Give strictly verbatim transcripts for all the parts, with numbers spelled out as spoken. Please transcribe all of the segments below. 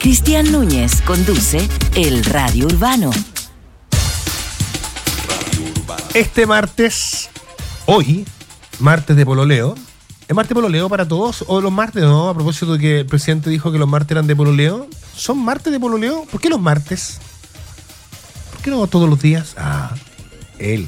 Cristian Núñez conduce el Radio Urbano. Este martes, hoy, martes de pololeo, ¿es martes de pololeo para todos? ¿O los martes, no? A propósito de que el presidente dijo que los martes eran de pololeo. ¿Son martes de pololeo? ¿Por qué los martes? ¿Por qué no todos los días? Ah, él.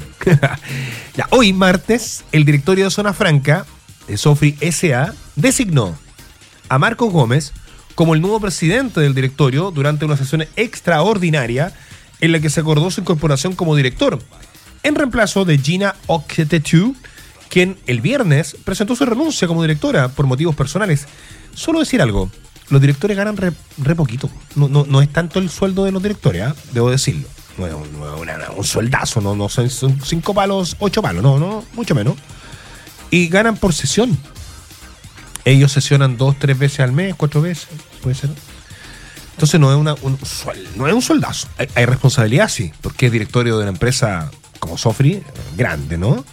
Ya, hoy, martes, el directorio de Zona Franca, de Sofri S A, designó a Marcos Gómez como el nuevo presidente del directorio durante una sesión extraordinaria en la que se acordó su incorporación como director, en reemplazo de Gina Oktetu, quien el viernes presentó su renuncia como directora por motivos personales. Solo decir algo, los directores ganan re, re poquito, no, no, no es tanto el sueldo de los directores, ¿eh? Debo decirlo, no es un, no es una, un sueldazo, no, no son, son cinco palos, ocho palos, no, no, mucho menos, y ganan por sesión. Ellos sesionan dos, tres veces al mes, cuatro veces, puede ser. Entonces no es una, un suel, no es un sueldazo. Hay, hay responsabilidad, sí, porque es directorio de una empresa como Sofri, grande, ¿no?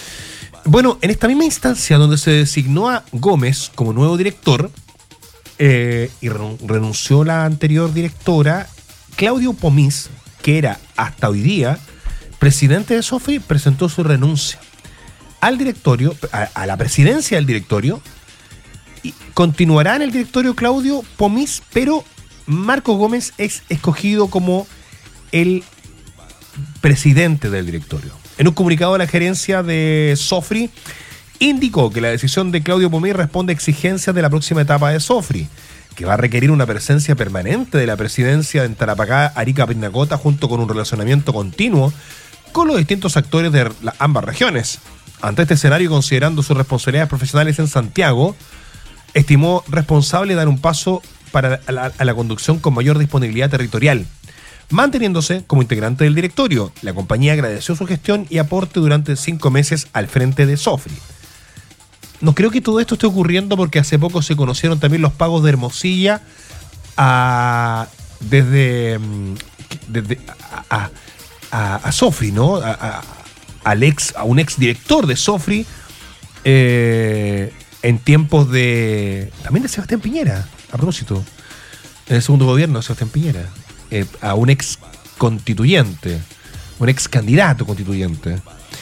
Bueno, en esta misma instancia donde se designó a Gómez como nuevo director eh, y renunció la anterior directora, Claudio Pomis, que era hasta hoy día presidente de Sofri, presentó su renuncia al directorio, a, a la presidencia del directorio. Y continuará en el directorio Claudio Pomis, pero Marcos Gómez es escogido como el presidente del directorio. En un comunicado, la gerencia de Sofri indicó que la decisión de Claudio Pomis responde a exigencias de la próxima etapa de Sofri, que va a requerir una presencia permanente de la presidencia en Tarapacá, Arica, Parinacota, junto con un relacionamiento continuo con los distintos actores de las ambas regiones. Ante este escenario, considerando sus responsabilidades profesionales en Santiago, estimó responsable dar un paso para la, a la conducción con mayor disponibilidad territorial, manteniéndose como integrante del directorio. La compañía agradeció su gestión y aporte durante cinco meses al frente de Sofri. No creo que todo esto esté ocurriendo porque hace poco se conocieron también los pagos de Hermosilla a, desde, desde a, a, a Sofri, ¿no? A, a, al ex, a un ex director de Sofri, eh, en tiempos de... también de Sebastián Piñera, a propósito, en el segundo gobierno de Sebastián Piñera, eh, a un ex constituyente, un ex candidato constituyente.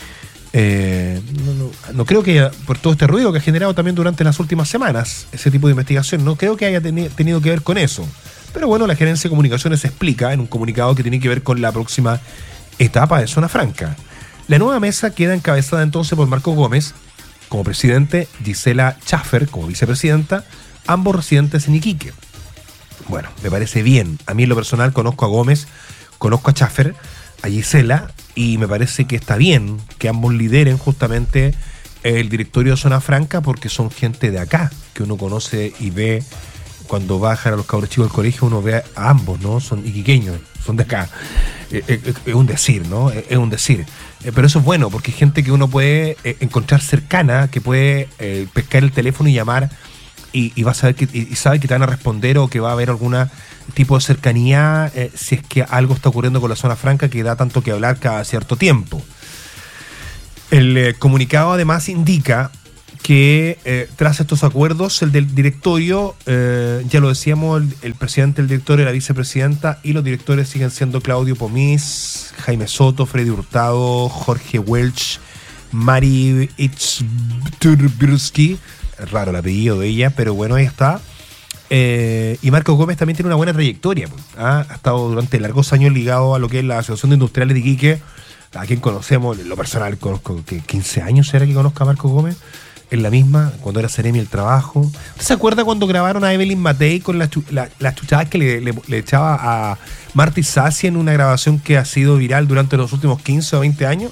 Eh, no, no, no creo que, por todo este ruido que ha generado también durante las últimas semanas, ese tipo de investigación, no creo que haya teni- tenido que ver con eso. Pero bueno, la gerencia de comunicaciones explica en un comunicado que tiene que ver con la próxima etapa de Zona Franca. La nueva mesa queda encabezada entonces por Marcos Gómez como presidente, Gisela Schaffer como vicepresidenta, ambos residentes en Iquique. Bueno, me parece bien. A mí en lo personal conozco a Gómez, conozco a Schaffer, a Gisela, y me parece que está bien que ambos lideren justamente el directorio de Zona Franca porque son gente de acá, que uno conoce y ve cuando bajan a los cabros chicos del colegio, uno ve a ambos, ¿no? Son iquiqueños, son de acá. Es, es, es un decir, ¿no? Es, es un decir. Pero eso es bueno, porque hay gente que uno puede eh, encontrar cercana, que puede eh, pescar el teléfono y llamar y, y va a saber que, y, y sabe que te van a responder o que va a haber algún tipo de cercanía eh, si es que algo está ocurriendo con la Zona Franca que da tanto que hablar cada cierto tiempo. El eh, comunicado además indica que eh, tras estos acuerdos, el del directorio, eh, ya lo decíamos, el, el presidente del directorio, la vicepresidenta, y los directores siguen siendo Claudio Pomis, Jaime Soto, Freddy Hurtado, Jorge Welch, Mari Itzturbirsky, raro el apellido de ella, pero bueno, ahí está. Eh, y Marcos Gómez también tiene una buena trayectoria, ¿ah? Ha estado durante largos años ligado a lo que es la Asociación de Industriales de Iquique, a quien conocemos, en lo personal, conozco, que quince años era que conozco a Marcos Gómez. En la misma, cuando era Seremi el trabajo. ¿Usted se acuerda cuando grabaron a Evelyn Matei con las la, la chuchadas que le, le, le echaba a Marty Sassi en una grabación que ha sido viral durante los últimos quince o veinte años?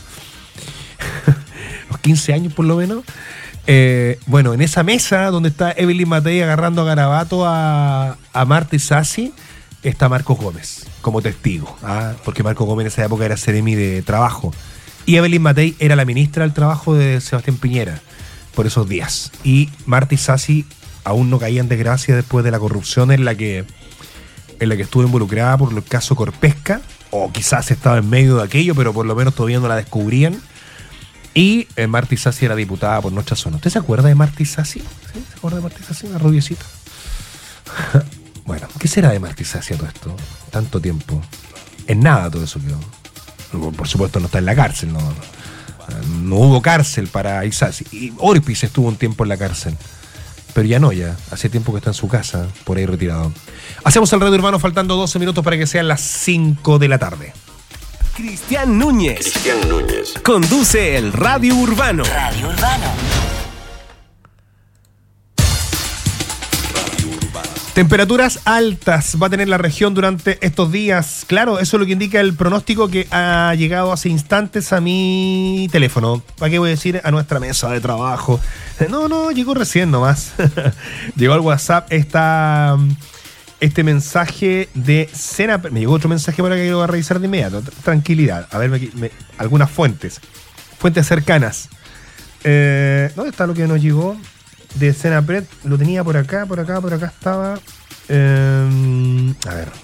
Los quince años por lo menos. Eh, bueno, en esa mesa donde está Evelyn Matei agarrando a garabato a, a Marty Sassi, está Marcos Gómez como testigo, ¿ah? Porque Marcos Gómez en esa época era Seremi de trabajo. Y Evelyn Matei era la ministra del trabajo de Sebastián Piñera por esos días. Y Marty Sassi aún no caía en desgracia después de la corrupción en la que en la que estuvo involucrada por el caso Corpesca, o quizás estaba en medio de aquello, pero por lo menos todavía no la descubrían. Y eh, Marty Sassi era diputada por nuestra zona. ¿Usted se acuerda de Marty Sassi? ¿Sí? ¿Se acuerda de Marty Sassi? Una rubiecita. Bueno, Bueno, ¿qué será de Martis haciendo esto? Tanto tiempo. En nada todo eso quedó. Por supuesto no está en la cárcel, no, no hubo cárcel para Isasi. Y Orpis estuvo un tiempo en la cárcel. Pero ya no, ya. Hace tiempo que está en su casa, por ahí retirado. Hacemos el Radio Urbano faltando doce minutos para que sean las cinco de la tarde. Cristian Núñez. Cristian Núñez Conduce el Radio Urbano. Radio Urbano. Temperaturas altas va a tener la región durante estos días. Claro, eso es lo que indica el pronóstico que ha llegado hace instantes a mi teléfono. ¿Para qué voy a decir? A nuestra mesa de trabajo. No, no, llegó recién nomás. Llegó al WhatsApp esta, este mensaje de Senapred. Me llegó otro mensaje para que lo voy a revisar de inmediato. Tranquilidad. A ver, me, me, algunas fuentes. Fuentes cercanas. Eh, ¿Dónde está lo que nos llegó? De Senapred, lo tenía por acá, por acá, por acá estaba. Eh, a ver.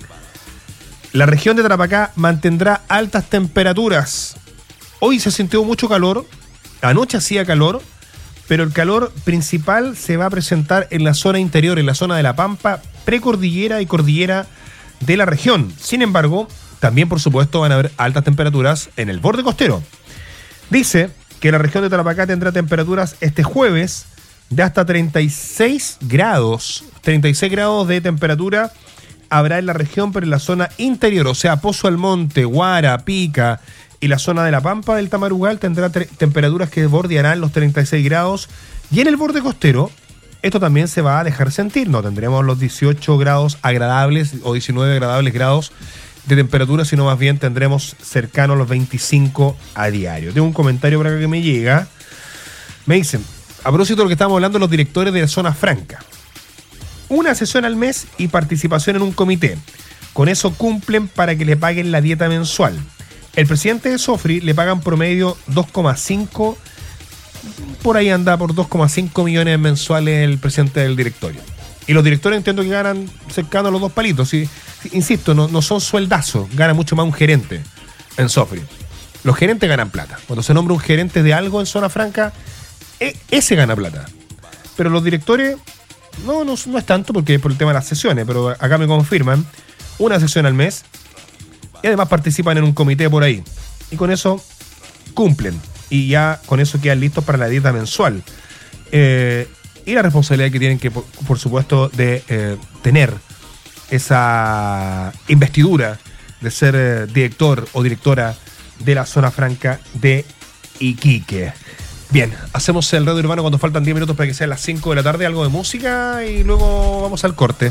La región de Tarapacá mantendrá altas temperaturas. Hoy se sintió mucho calor. Anoche hacía calor. Pero el calor principal se va a presentar en la zona interior, en la zona de La Pampa, precordillera y cordillera de la región. Sin embargo, también por supuesto van a haber altas temperaturas en el borde costero. Dice que la región de Tarapacá tendrá temperaturas este jueves de hasta treinta y seis grados. treinta y seis grados de temperatura habrá en la región, pero en la zona interior, o sea, Pozo Almonte, Guara, Pica y la zona de La Pampa del Tamarugal tendrá tre- temperaturas que bordearán los treinta y seis grados. Y en el borde costero, esto también se va a dejar sentir. No tendremos los dieciocho grados agradables o diecinueve agradables grados de temperatura, sino más bien tendremos cercano a los veinticinco a diario. Tengo un comentario para que me llega. Me dicen, a propósito de lo que estábamos hablando, los directores de la zona franca. Una sesión al mes y participación en un comité. Con eso cumplen para que le paguen la dieta mensual. El presidente de Sofri le pagan promedio dos coma cinco, por ahí anda por dos coma cinco millones mensuales el presidente del directorio. Y los directores entiendo que ganan cercano a los dos palitos. Y, insisto, no, no son sueldazos, gana mucho más un gerente en Sofri. Los gerentes ganan plata. Cuando se nombra un gerente de algo en zona franca, ese gana plata. Pero los directores, no, no, no es tanto porque es por el tema de las sesiones, pero acá me confirman, una sesión al mes y además participan en un comité por ahí. Y con eso cumplen. Y ya con eso quedan listos para la dieta mensual. Eh, y la responsabilidad que tienen que, por, por supuesto, de eh, tener esa investidura de ser eh, director o directora de la zona franca de Iquique. Bien, hacemos el Radio Urbano cuando faltan diez minutos para que sean las cinco de la tarde, algo de música y luego vamos al corte.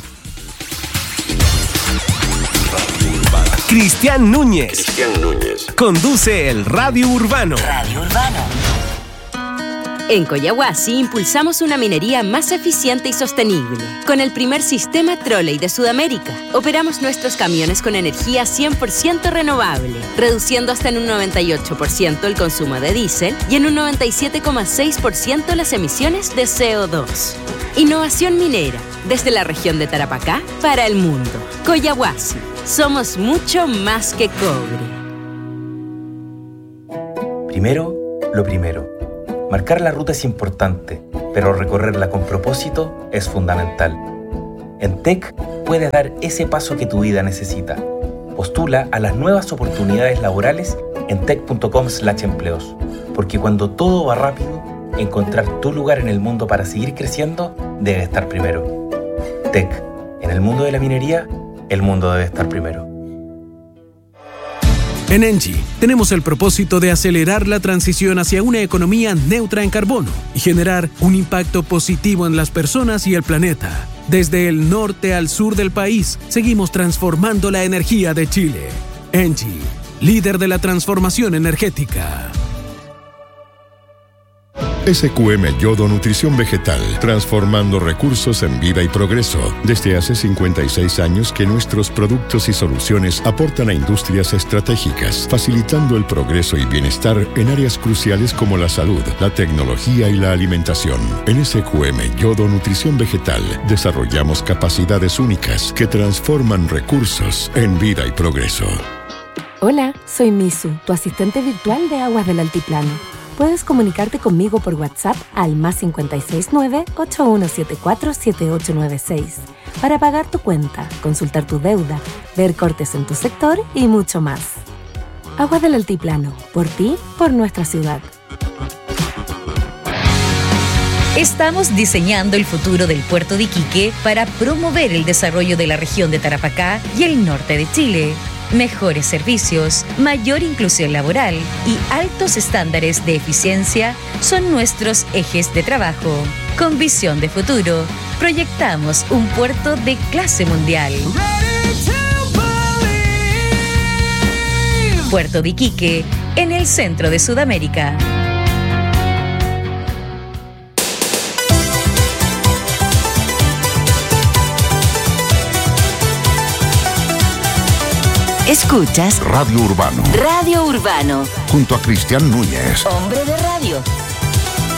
Cristian Núñez. Cristian Núñez Conduce el Radio Urbano. Radio Urbano. En Coyahuasi impulsamos una minería más eficiente y sostenible. Con el primer sistema trolley de Sudamérica, operamos nuestros camiones con energía cien por ciento renovable, reduciendo hasta en un noventa y ocho por ciento el consumo de diésel y en un noventa y siete coma seis por ciento las emisiones de C O dos. Innovación minera, desde la región de Tarapacá para el mundo. Coyahuasi, somos mucho más que cobre. Primero, lo primero. Marcar la ruta es importante, pero recorrerla con propósito es fundamental. En T E C puedes dar ese paso que tu vida necesita. Postula a las nuevas oportunidades laborales en tec punto com slash empleos, porque cuando todo va rápido, encontrar tu lugar en el mundo para seguir creciendo debe estar primero. T E C, en el mundo de la minería, el mundo debe estar primero. En Engie tenemos el propósito de acelerar la transición hacia una economía neutra en carbono y generar un impacto positivo en las personas y el planeta. Desde el norte al sur del país, seguimos transformando la energía de Chile. Engie, líder de la transformación energética. S Q M Yodo Nutrición Vegetal, transformando recursos en vida y progreso. Desde hace cincuenta y seis años que nuestros productos y soluciones aportan a industrias estratégicas, facilitando el progreso y bienestar en áreas cruciales como la salud, la tecnología y la alimentación. En S Q M Yodo Nutrición Vegetal desarrollamos capacidades únicas que transforman recursos en vida y progreso. Hola, soy Misu, tu asistente virtual de Aguas del Altiplano. Puedes comunicarte conmigo por WhatsApp al más cinco seis nueve, ocho uno siete cuatro, siete ocho nueve seis para pagar tu cuenta, consultar tu deuda, ver cortes en tu sector y mucho más. Aguas del Altiplano, por ti, por nuestra ciudad. Estamos diseñando el futuro del puerto de Iquique para promover el desarrollo de la región de Tarapacá y el norte de Chile. Mejores servicios, mayor inclusión laboral y altos estándares de eficiencia son nuestros ejes de trabajo. Con visión de futuro, proyectamos un puerto de clase mundial. Puerto de Iquique, en el centro de Sudamérica. Escuchas Radio Urbano. Radio Urbano. Junto a Cristian Núñez. Hombre de radio.